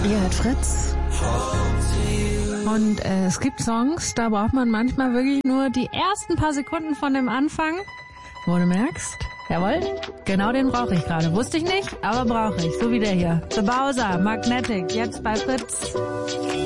Ihr hört Fritz. Und es gibt Songs, da braucht man manchmal wirklich nur die ersten paar Sekunden von dem Anfang, wo du merkst, jawohl, genau den brauche ich gerade. Wusste ich nicht, aber brauche ich. So wie der hier. The Bowser, Magnetic, jetzt bei Fritz.